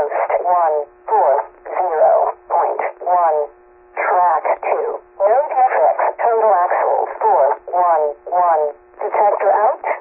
coast 140.1. Track 2. No defects. Total axles 411. Detector out.